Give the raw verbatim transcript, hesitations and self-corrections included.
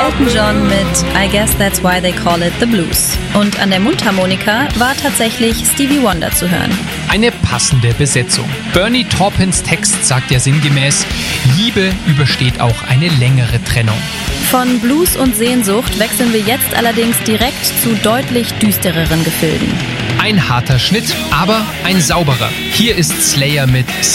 Elton John mit I Guess That's Why They Call It The Blues. Und an der Mundharmonika war tatsächlich Stevie Wonder zu hören. Eine passende Besetzung. Bernie Taupins Text sagt ja sinngemäß, Liebe übersteht auch eine längere Trennung. Von Blues und Sehnsucht wechseln wir jetzt allerdings direkt zu deutlich düstereren Gefilden. Ein harter Schnitt, aber ein sauberer. Hier ist Slayer mit